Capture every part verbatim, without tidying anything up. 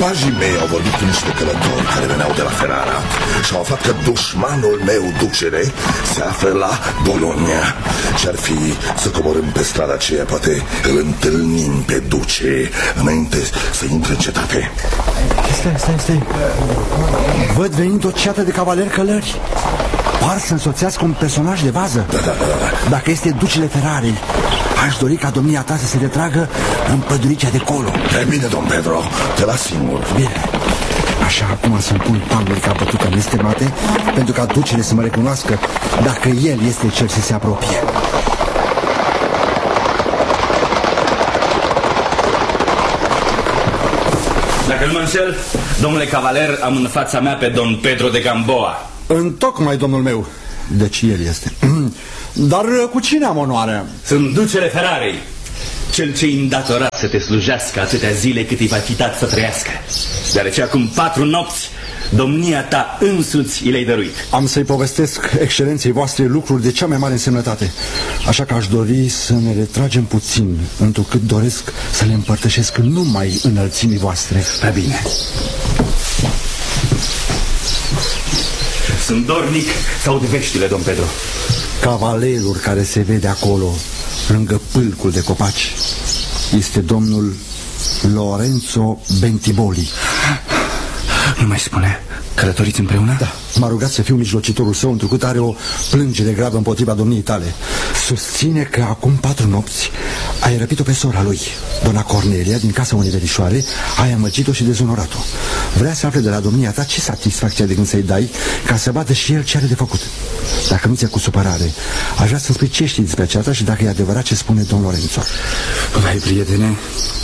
Pajii mei au vorbit cu niște călători care veneau de la Ferrara și au aflat că dușmanul meu, ducele, se află la Bologna. Ce-ar fi să coborâm pe strada aceea, poate îl întâlnim pe duce înainte să intre în cetate. Stai, stai, stai. Văd venind o ceată de cavaleri călări. Par să însoțească un personaj de vază. Da, da, da, da. Dacă este ducele Ferrari, aș dori ca domnia ta să se retragă în păduricea de colo. E bine, domn Pedro, te las singur. Bine. Așa, acum să-mi pun palmele ca bătută nestemate, pentru ca ducele să mă recunoască dacă el este cel ce se apropie. Dacă nu mă înșel, domnule cavaler, am în fața mea pe domn Pedro de Gamboa. Întocmai, domnul meu. Deci el este. Dar cu cine am onoarea? Sunt ducele Ferrari, cel ce-i îndatorat să te slujească atâtea zile cât îi va fi dat să trăiască, deoarece acum patru nopți domnia ta însuți i le-ai dăruit. Am să-i povestesc excelenței voastre lucruri de cea mai mare însemnătate. Așa că aș dori să ne retragem puțin, întrucât doresc să le împărtășesc numai înălțimii voastre. Prea bine. Sunt dornic să aud veștile, domn Pedro. Cavalerul care se vede acolo, lângă pâlcul de copaci, este domnul Lorenzo Bentiboli. Nu mai spune, călătoriți împreună? Da, m-a rugat să fiu mijlocitorul său, întrucât are o plângere gravă împotriva domniei tale. Susține că acum patru nopți ai răpit-o pe sora lui, doamna Cornelia, din casa unei verișoare, ai amăgit-o și dezonorat-o. Vrea să afle de la domnia ta ce satisfacție de când să-i dai, ca să vadă și el ce are de făcut. Dacă nu ți-e cu supărare, aș vrea să-mi spui ce știi despre aceasta și dacă e adevărat ce spune domn Lorenzo. Vai, prietene,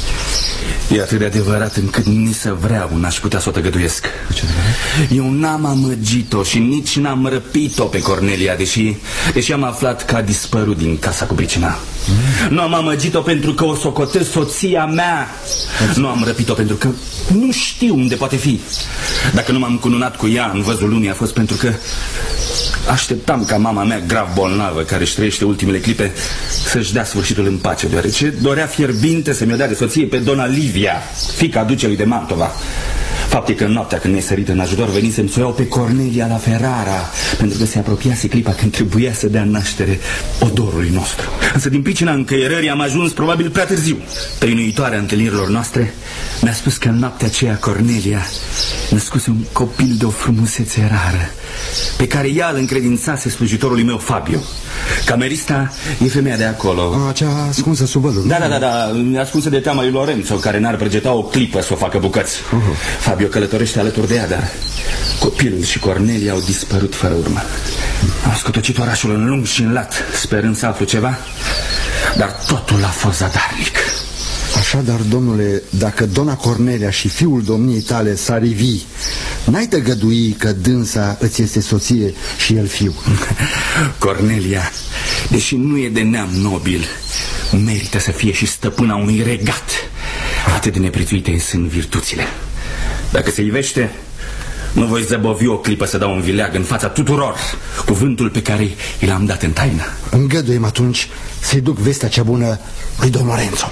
e atât de adevărat încât nici să vreau n-aș putea să o tăgăduiesc. Eu n-am amăgit-o și nici n-am răpit-o pe Cornelia, deși, deși am aflat că a dispărut din casa cu pricina. Mm. Nu am amăgit-o pentru că o socotesc soția mea. Nu am răpit-o pentru că nu știu unde poate fi. Dacă nu m-am cununat cu ea în văzul lumii, a fost pentru că așteptam ca mama mea grav bolnavă, care își trăiește ultimele clipe, să-și dea sfârșitul în pace, deoarece dorea fierbinte să mi-o dea de soție pe dona Livia, fiica ducelui de Mantova. Fapt e că în noaptea când mi-ai sărit în ajutor, venisem să o iau pe Cornelia la Ferrara, pentru că se apropiase clipa când trebuia să dea naștere odorului nostru. Însă din pricina încăierării am ajuns probabil prea târziu. Trinuitoarea întâlnirilor noastre mi-a spus că în noaptea aceea Cornelia născuse un copil de o frumusețe rară, pe care ea îl încredințase slujitorului meu Fabio. Camerista e femeia de acolo. A, cea ascunsă sub vălul. Da, da, da, da, ascunsă de teama lui Lorenzo, care n-ar pregeta o clipă să o facă bucăți. uh-huh. Fabio călătorește alături de ea, dar copilul și Cornelia au dispărut fără urmă. Am scotocit orașul în lung și în lat, sperând să aflu ceva, dar totul a fost zadarnic. Așadar, domnule, dacă dona Cornelia și fiul domniei tale s-ar ivi, n-ai tăgădui că dânsa îți este soție și el fiu? Cornelia, deși nu e de neam nobil, merită să fie și stăpâna unui regat. Atât de neprețuite sunt virtuțile. Dacă se ivește, nu voi zăbovi o clipă să dau un vileag în fața tuturor cuvântul pe care i l-am dat în taină. Îngăduie-mi atunci să-i duc vestea cea bună lui domn Lorenzo.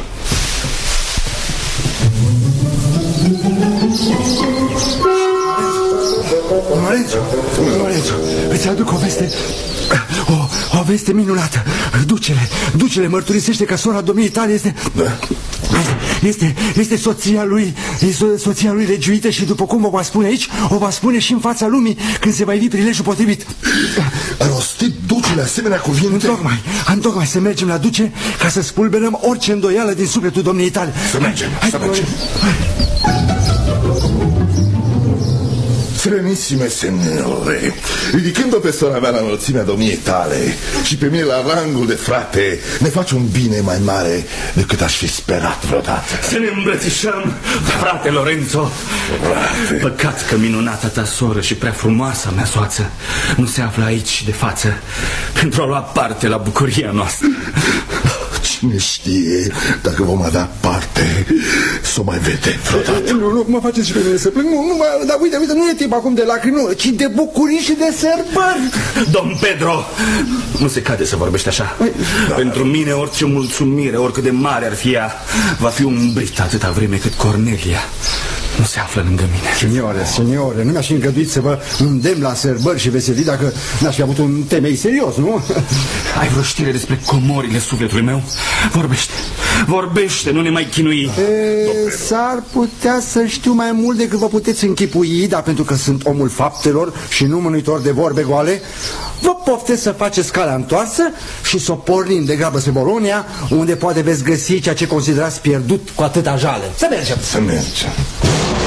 Lorenzo, Lorenzo, îți aduc o veste, o, o veste minunată. Ducele, ducele mărturisește că sora domniei tale este, este, este soția lui, este soția lui legiuită și după cum o va spune aici, o va spune și în fața lumii când se va ivi prilejul potrivit. A rostit ducele asemenea cuvinte? Întocmai, întocmai să mergem la duce ca să spulberăm orice îndoială din sufletul domniei tale. Să mergem, hai, să mergem. Serenissime signore, ridicând-o pe sora mea la înălțimea domniei tale și pe mine la rangul de frate, ne face un bine mai mare decât aș fi sperat vreodată. Să ne îmbrățișăm, frate Lorenzo. Frate. Păcat că minunata ta soră și prea frumoasa mea soață nu se află aici de față pentru a lua parte la bucuria noastră. Cine știe dacă vom avea parte să o mai vede vreodată. Nu, nu, mă faceți și pe mine să plâng. Nu, nu, dar uite, uite, nu e timp acum de lacrimi, nu, ci de bucurii și de sărbări. Domn Pedro, nu se cade să vorbești așa. Da. Pentru mine orice mulțumire, oricât de mare ar fi ea, va fi umbrit atâta vreme cât Cornelia nu se află lângă mine. Signore, signore, nu mi-aș fi îngăduit să vă îndemn la sărbări și veselii dacă n-aș fi avut un temei serios, nu? Ai vreo știre despre comorile sufletului meu? Vorbește, vorbește, nu ne mai chinui. S-ar putea să știu mai mult decât vă puteți închipui, dar pentru că sunt omul faptelor și nu mânuitor de vorbe goale, vă poftesc să faceți calea întoarsă și să o pornim de grabă spre Bologna, unde poate veți găsi ceea ce considerați pierdut cu atâta jale. Să mergem! Să mergem!